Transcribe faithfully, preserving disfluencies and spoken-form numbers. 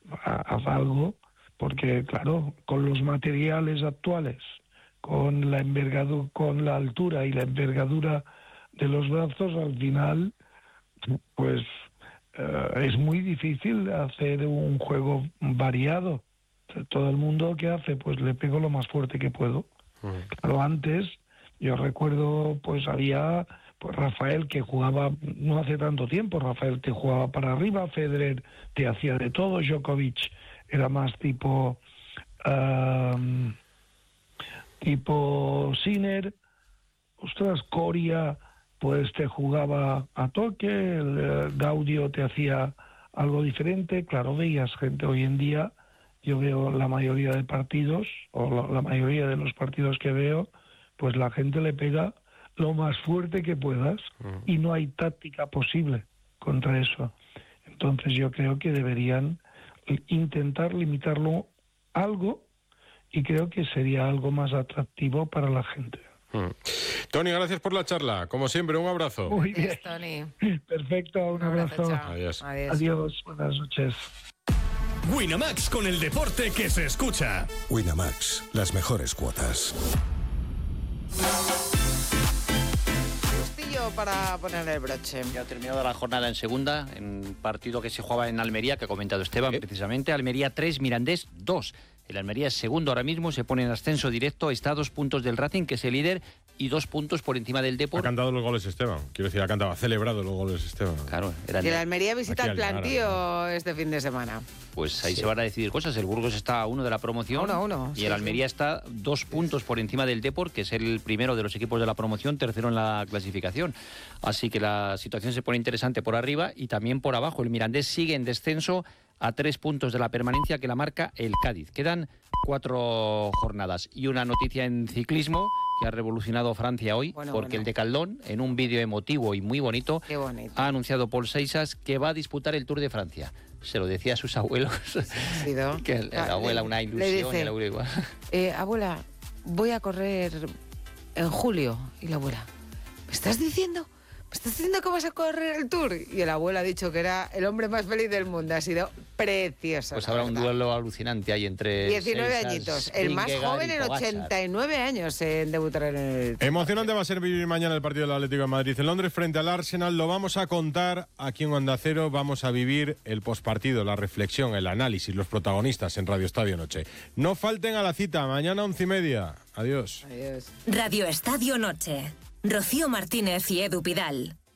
haz algo, porque claro, con los materiales actuales, con la envergadura, con la altura y la envergadura de los brazos, al final, pues eh, es muy difícil hacer un juego variado. Todo el mundo, ¿qué hace? Pues le pego lo más fuerte que puedo. Uh-huh. Claro, antes, yo recuerdo, pues había pues Rafael que jugaba, no hace tanto tiempo, Rafael te jugaba para arriba, Federer te hacía de todo, Djokovic era más tipo uh, tipo Sinner, ostras, Coria pues te jugaba a toque, el, el Gaudio te hacía algo diferente. Claro, veías gente hoy en día, yo veo la mayoría de partidos, o la, la mayoría de los partidos que veo, pues la gente le pega lo más fuerte que puedas uh-huh. y no hay táctica posible contra eso. Entonces yo creo que deberían intentar limitarlo algo y creo que sería algo más atractivo para la gente. Hmm. Tony, gracias por la charla. Como siempre, un abrazo. Muy bien. Yes, Tony. Perfecto, un, un abrazo. abrazo Adiós. Adiós. Adiós, buenas noches. Winamax, con el deporte que se escucha. Winamax, las mejores cuotas. Para ponerle el broche. Ya ha terminado la jornada en segunda, en partido que se jugaba en Almería, que ha comentado Esteban, ¿Eh? precisamente. Almería tres, Mirandés dos. El Almería es segundo ahora mismo, se pone en ascenso directo, está a dos puntos del Racing, que es el líder, y dos puntos por encima del Depor. Ha cantado los goles Esteban, quiero decir, ha cantado, ha celebrado los goles Esteban. Claro. Era y el Almería visita el plantío Lara, este fin de semana. Pues ahí sí. se van a decidir cosas. El Burgos está a uno de la promoción. Uno a uno. Y sí, el Almería sí. está dos puntos por encima del Depor, que es el primero de los equipos de la promoción, tercero en la clasificación. Así que la situación se pone interesante por arriba y también por abajo. El Mirandés sigue en descenso a tres puntos de la permanencia que la marca el Cádiz. Quedan cuatro jornadas. Y una noticia en ciclismo que ha revolucionado Francia hoy, bueno, porque bueno. el Decathlon, en un vídeo emotivo y muy bonito, Qué bonito, ha anunciado Paul Seixas que va a disputar el Tour de Francia. Se lo decía a sus abuelos, sí, ¿no? que la ah, abuela una ilusión. Le dice, y la abuela igual. Eh, abuela, voy a correr en julio. Y la abuela, ¿me estás diciendo? ¿Me estás diciendo que vas a correr el Tour? Y el abuelo ha dicho que era el hombre más feliz del mundo. Ha sido precioso. Pues habrá un duelo alucinante ahí entre diecinueve añitos. El más joven en ochenta y nueve años en debutar en el... Emocionante va a ser vivir mañana el partido del Atlético de Madrid en Londres frente al Arsenal. Lo vamos a contar aquí en Onda Cero. Vamos a vivir el pospartido, la reflexión, el análisis, los protagonistas en Radio Estadio Noche. No falten a la cita. Mañana once y media. Adiós. Adiós. Radio Estadio Noche. Rocío Martínez y Edu Pidal.